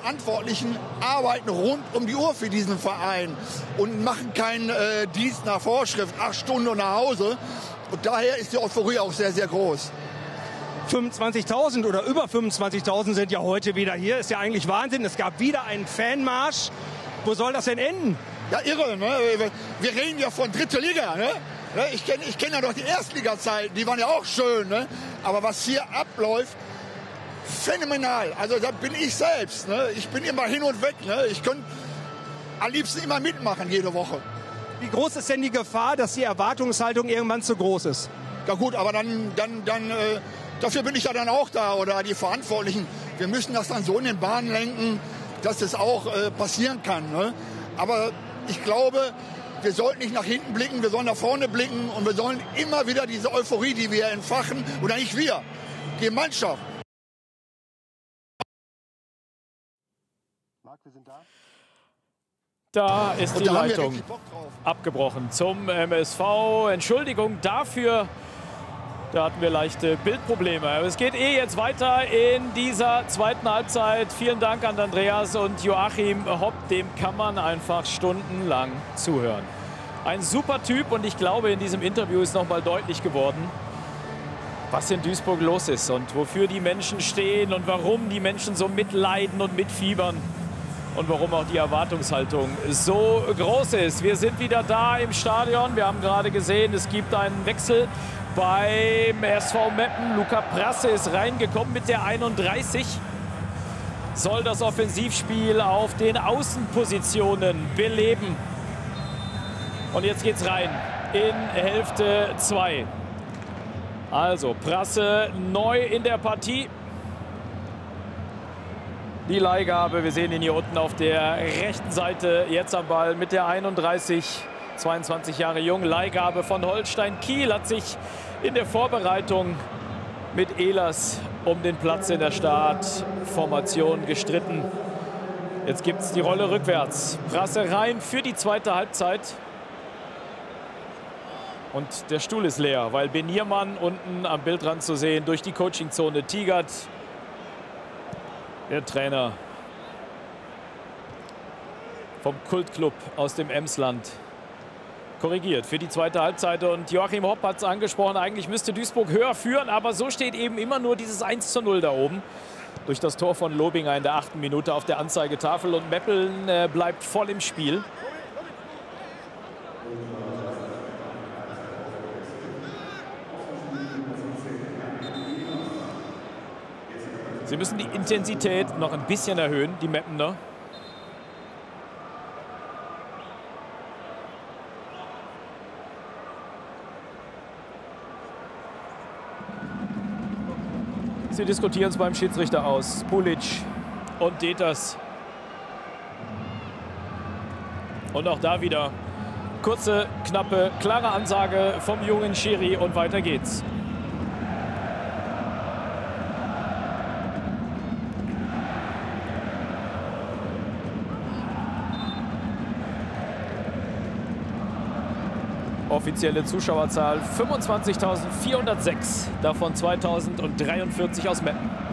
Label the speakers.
Speaker 1: Verantwortlichen arbeiten rund um die Uhr für diesen Verein und machen keinen Dienst nach Vorschrift, 8 Stunden und nach Hause. Und daher ist die Euphorie auch sehr, sehr groß.
Speaker 2: 25.000 oder über 25.000 sind ja heute wieder hier. Ist ja eigentlich Wahnsinn. Es gab wieder einen Fanmarsch. Wo soll das denn enden?
Speaker 1: Ja, irre, ne? Wir reden ja von dritte Liga, ne? Ich kenn ja noch die Erstliga-Zeiten, die waren ja auch schön, ne? Aber was hier abläuft, phänomenal. Also da bin ich selbst, ne? Ich bin immer hin und weg, ne? Ich könnte am liebsten immer mitmachen, jede Woche.
Speaker 2: Wie groß ist denn die Gefahr, dass die Erwartungshaltung irgendwann zu groß ist?
Speaker 1: Ja gut, aber dann dafür bin ich ja dann auch da, oder die Verantwortlichen. Wir müssen das dann so in den Bahnen lenken, dass das auch passieren kann, ne? Aber ich glaube, wir sollten nicht nach hinten blicken, wir sollen nach vorne blicken und wir sollen immer wieder diese Euphorie, die wir entfachen, oder nicht wir, die Mannschaft.
Speaker 3: Marc, wir sind da.
Speaker 4: Da ist die Leitung abgebrochen zum MSV. Entschuldigung dafür. Da hatten wir leichte Bildprobleme. Aber es geht jetzt weiter in dieser zweiten Halbzeit. Vielen Dank an Andreas und Joachim Hopp. Dem kann man einfach stundenlang zuhören. Ein super Typ, und ich glaube, in diesem Interview ist noch mal deutlich geworden, was in Duisburg los ist und wofür die Menschen stehen und warum die Menschen so mitleiden und mitfiebern. Und warum auch die Erwartungshaltung so groß ist. Wir sind wieder da im Stadion. Wir haben gerade gesehen, es gibt einen Wechsel beim SV Meppen. Luca Prasse ist reingekommen mit der 31. Soll das Offensivspiel auf den Außenpositionen beleben. Und jetzt geht's rein in Hälfte 2. Also Prasse neu in der Partie. Die Leihgabe, wir sehen ihn hier unten auf der rechten Seite, jetzt am Ball mit der 31, 22 Jahre jung. Leihgabe von Holstein Kiel, hat sich in der Vorbereitung mit Ehlers um den Platz in der Startformation gestritten. Jetzt gibt es die Rolle rückwärts. Prasse rein für die zweite Halbzeit. Und der Stuhl ist leer, weil Beniermann unten am Bildrand zu sehen, durch die Coachingzone tigert. Der Trainer vom Kultclub aus dem Emsland korrigiert für die zweite Halbzeit. Und Joachim Hopp hat es angesprochen, eigentlich müsste Duisburg höher führen, aber so steht eben immer nur dieses 1:0 da oben. Durch das Tor von Lobinger in der 8. Minute auf der Anzeigetafel, und Meppeln bleibt voll im Spiel. Sie müssen die Intensität noch ein bisschen erhöhen, die Meppener. Sie diskutieren es beim Schiedsrichter aus. Pulic und Deters. Und auch da wieder kurze, knappe, klare Ansage vom jungen Schiri, und weiter geht's. Offizielle Zuschauerzahl 25.406, davon 2.043 aus Meppen.